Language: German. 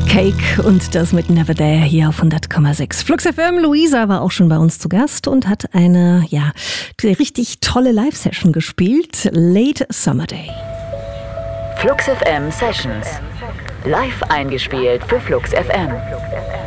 Cake und das mit Never There hier auf 100,6. Flux FM, Luisa war auch schon bei uns zu Gast und hat eine, richtig tolle Live-Session gespielt. Late Summer Day. Flux FM Sessions. Live eingespielt für Flux FM.